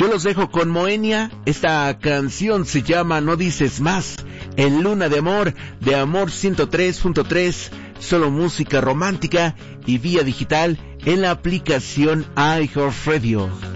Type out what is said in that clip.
Yo los dejo con Moenia. Esta canción se llama No Dices Más, en Luna de Amor 103.3, solo música romántica y vía digital en la aplicación iHeartRadio.